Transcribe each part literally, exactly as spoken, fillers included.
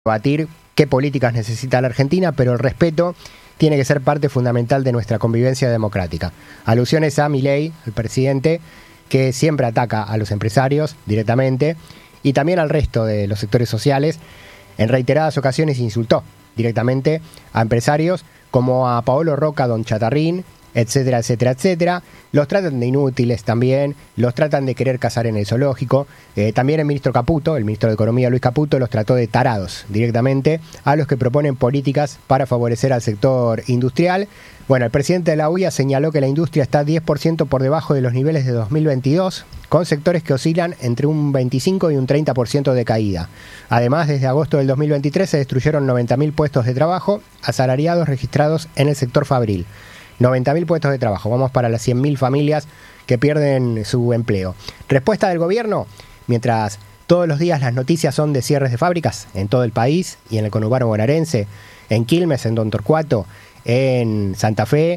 debatir qué políticas necesita la Argentina, pero el respeto tiene que ser parte fundamental de nuestra convivencia democrática. Alusiones a Milei, el presidente, que siempre ataca a los empresarios directamente y también al resto de los sectores sociales. En reiteradas ocasiones insultó directamente a empresarios como a Paolo Roca, Don Chatarrín, etcétera, etcétera, etcétera. Los tratan de inútiles también, los tratan de querer cazar en el zoológico. Eh, también el ministro Caputo, el ministro de Economía Luis Caputo, los trató de tarados directamente a los que proponen políticas para favorecer al sector industrial. Bueno, el presidente de la U I A señaló que la industria está diez por ciento por debajo de los niveles de dos mil veintidós, con sectores que oscilan entre un veinticinco y un treinta por ciento de caída. Además, desde agosto del dos mil veintitrés se destruyeron noventa mil puestos de trabajo asalariados registrados en el sector fabril. noventa mil puestos de trabajo, vamos para las cien mil familias que pierden su empleo. Respuesta del gobierno: mientras todos los días las noticias son de cierres de fábricas en todo el país y en el conurbano bonaerense, en Quilmes, en Don Torcuato, en Santa Fe,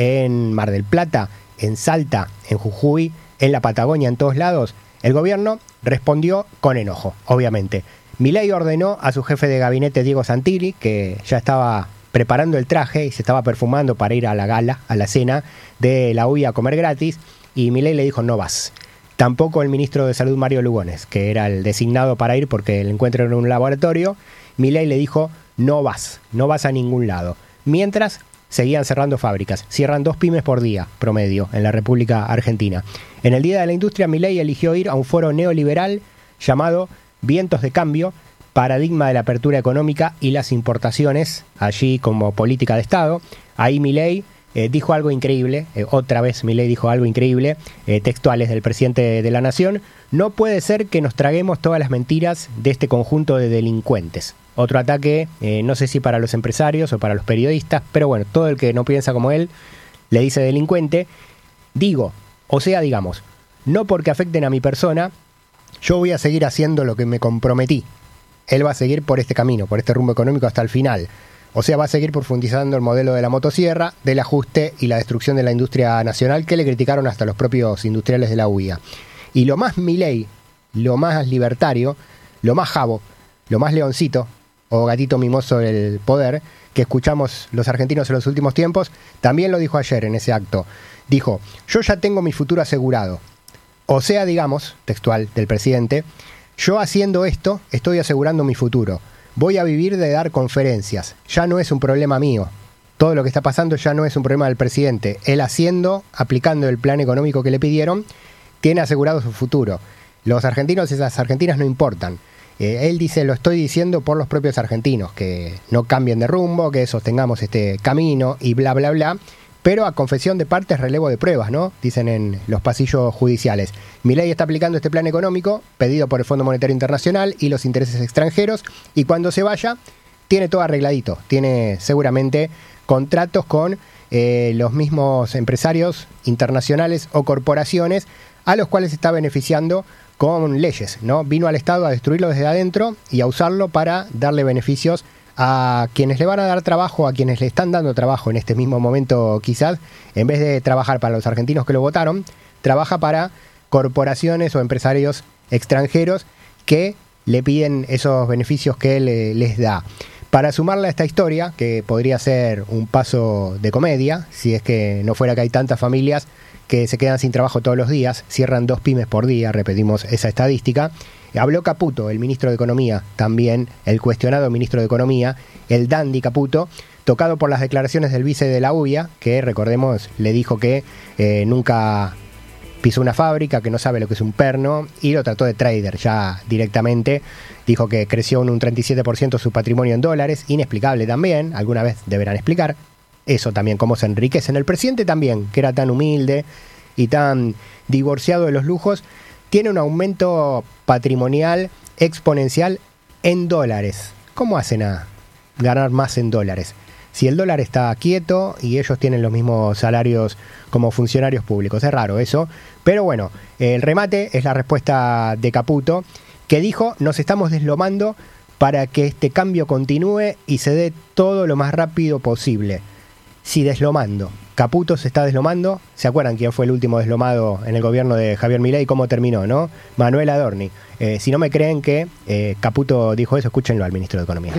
en Mar del Plata, en Salta, en Jujuy, en la Patagonia, en todos lados, el gobierno respondió con enojo, obviamente. Milei ordenó a su jefe de gabinete, Diego Santilli, que ya estaba preparando el traje y se estaba perfumando para ir a la gala, a la cena de la U I A a comer gratis, y Milei le dijo: no vas. Tampoco el ministro de Salud, Mario Lugones, que era el designado para ir porque el encuentro era en un laboratorio. Milei le dijo: no vas, no vas a ningún lado. Mientras seguían cerrando fábricas, cierran dos pymes por día promedio en la República Argentina. En el Día de la Industria, Milei eligió ir a un foro neoliberal llamado Vientos de Cambio, paradigma de la apertura económica y las importaciones, allí como política de Estado. Ahí Milei eh, dijo algo increíble, eh, otra vez Milei dijo algo increíble, eh, textuales del presidente de la Nación: no puede ser que nos traguemos todas las mentiras de este conjunto de delincuentes. Otro ataque, eh, no sé si para los empresarios o para los periodistas, pero bueno, todo el que no piensa como él le dice delincuente. Digo, o sea, digamos, no porque afecten a mi persona, yo voy a seguir haciendo lo que me comprometí. Él va a seguir por este camino, por este rumbo económico hasta el final. O sea, va a seguir profundizando el modelo de la motosierra, del ajuste y la destrucción de la industria nacional, que le criticaron hasta los propios industriales de la U I A. Y lo más Milei, lo más libertario, lo más jabo, lo más leoncito o gatito mimoso del poder que escuchamos los argentinos en los últimos tiempos, también lo dijo ayer en ese acto. Dijo: yo ya tengo mi futuro asegurado. O sea, digamos, textual del presidente, yo haciendo esto estoy asegurando mi futuro. Voy a vivir de dar conferencias. Ya no es un problema mío. Todo lo que está pasando ya no es un problema del presidente. Él haciendo, aplicando el plan económico que le pidieron, tiene asegurado su futuro. Los argentinos y las argentinas no importan. Eh, él dice: lo estoy diciendo por los propios argentinos, que no cambien de rumbo, que sostengamos este camino y bla, bla, bla. Pero a confesión de partes, relevo de pruebas, ¿no? Dicen en los pasillos judiciales. Milei está aplicando este plan económico pedido por el Fondo Monetario Internacional y los intereses extranjeros, y cuando se vaya tiene todo arregladito. Tiene seguramente contratos con eh, los mismos empresarios internacionales o corporaciones a los cuales se está beneficiando con leyes, ¿no? Vino al Estado a destruirlo desde adentro y a usarlo para darle beneficios a quienes le van a dar trabajo, a quienes le están dando trabajo en este mismo momento quizás. En vez de trabajar para los argentinos que lo votaron, trabaja para corporaciones o empresarios extranjeros que le piden esos beneficios que él eh, les da. Para sumarle a esta historia, que podría ser un paso de comedia, si es que no fuera que hay tantas familias que se quedan sin trabajo todos los días, cierran dos pymes por día, repetimos esa estadística. Habló Caputo, el ministro de Economía, también el cuestionado ministro de Economía, el dandy Caputo, tocado por las declaraciones del vice de la U I A, que, recordemos, le dijo que eh, nunca pisó una fábrica, que no sabe lo que es un perno, y lo trató de trader ya directamente. Dijo que creció en un treinta y siete por ciento su patrimonio en dólares, inexplicable también, alguna vez deberán explicar eso también, cómo se enriquecen. El presidente también, que era tan humilde y tan divorciado de los lujos, tiene un aumento patrimonial exponencial en dólares. ¿Cómo hacen a ganar más en dólares? Si el dólar está quieto y ellos tienen los mismos salarios como funcionarios públicos. Es raro eso. Pero bueno, el remate es la respuesta de Caputo, que dijo: nos estamos deslomando para que este cambio continúe y se dé todo lo más rápido posible. Sí, deslomando. Caputo se está deslomando. ¿Se acuerdan quién fue el último deslomado en el gobierno de Javier Milei? ¿Cómo terminó, no? Manuel Adorni. Eh, si no me creen que eh, Caputo dijo eso, escúchenlo al ministro de Economía.